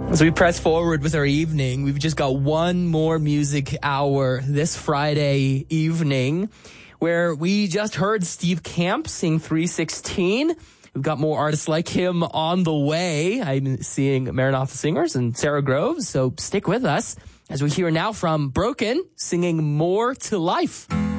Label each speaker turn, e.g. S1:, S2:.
S1: As we press forward with our evening, we've just got one more music hour this Friday evening where we just heard Steve Camp sing 316. We've got more artists like him on the way. I'm seeing Maranatha Singers and Sarah Groves, so stick with us as we hear now from Broken singing More to Life.